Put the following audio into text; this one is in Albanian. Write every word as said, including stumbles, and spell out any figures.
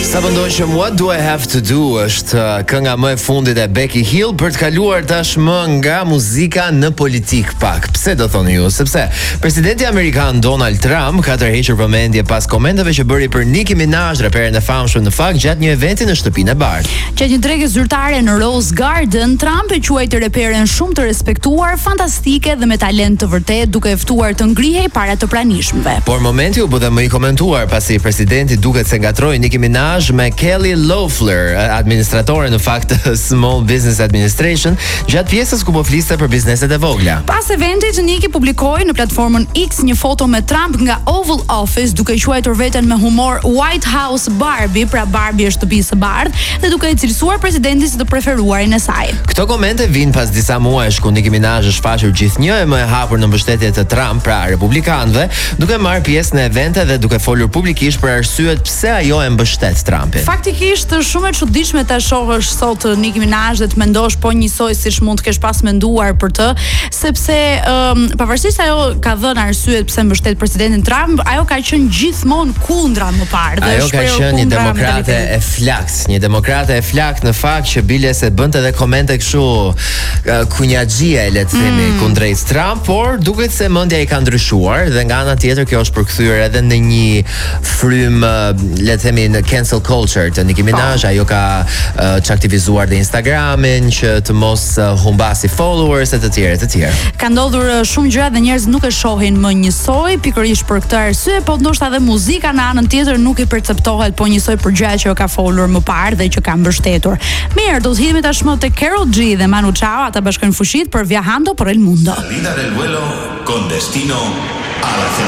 Sa pëndojshëm What Do I Have To Do është kënga më e fundit e Becky Hill për të kaluar tashmë nga muzika në politik pak. Pse do thoni ju? Sepse presidenti amerikan Donald Trump ka tërhequr vëmendje pas komenteve që bëri për Nicki Minaj, raperen e famshëm në fakt, gjatë një eventi në shtëpinë e bardhë. Gjatë një drekë zyrtare në Rose Garden, Trump e quajti reperen shumë të respektuar, fantastike dhe me talent të vërtet, duke e ftuar të ngrihej para të pranishmëve. Por momenti u bë dhe më i komentuar pasi presidenti duket se ngatroi Nicki Minaj me Kelly Loeffler, administratore në fakt Small Business Administration, gjatë pjesës ku po fliste për bizneset e vogla. Pas eventit, Nicki publikoi në platformën X një foto me Trump nga Oval Office, duke quajtur veten me humor White House Barbie, pra Barbie e shtëpisë së bardhë, dhe duke i cilësuar presidentin si të preferuarin e saj. Këto komente vijnë pas disa muajsh ku Nicki Minaj është shfaqur gjithnjë e më e hapur në mbështetje të Trump, pra republikanëve, duke marrë pjesë në evente dhe duke folur publikisht për arsyet pse ajo e mbështet Trumpin. Faktikisht shumë e çuditshme ta shohësh sot Nicki Minaj dhe të mendosh po njësoj siç mund të kesh pas menduar për të, sepse um, pavarësisht se ajo ka dhënë arsyet pse mbështet presidentin Trump, ajo ka qenë gjithmonë kundra më parë. Ajo ka qenë një demokrate e flakt, një demokrate e flakt në fakt që bile se bënte edhe komente kështu uh, kunjaxhie, le të themi, mm. kundrejt Trump, por duket se mendja i ka ndryshuar dhe nga ana tjetër kjo është përkthyer edhe në një frym, uh, le të themi, në cancel culture të Nicki Minaj. Ajo ka uh, që aktivizuar dhe Instagramin që të mos uh, humbasi followers e të tjerë të tjerë. Ka ndodhur uh, shumë gjëra dhe njerëz nuk e shohin më njësoj, pikërisht për këtë arsye, po ndoshta edhe muzika në anën tjetër nuk i perceptohet po njësoj për gjëra që ka folur më parë dhe që ka mbështetur. Mirë, do të hidhemi tashmë te Karol G dhe Manu Chao, ata bashkojnë fushit për Viajando por el Mundo. La vida del vuelo con destino a la